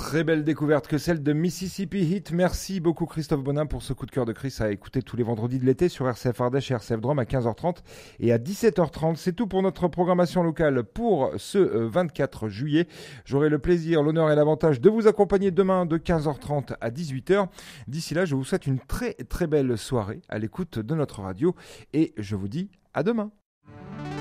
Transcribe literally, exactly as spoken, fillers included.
Très belle découverte que celle de Mississippi Heat. Merci beaucoup Christophe Bonin pour ce coup de cœur de Chris à écouter tous les vendredis de l'été sur R C F Ardèche et R C F Drôme à quinze heures trente et à dix-sept heures trente. C'est tout pour notre programmation locale pour ce vingt-quatre juillet. J'aurai le plaisir, l'honneur et l'avantage de vous accompagner demain de quinze heures trente à dix-huit heures. D'ici là, je vous souhaite une très très belle soirée à l'écoute de notre radio et je vous dis à demain.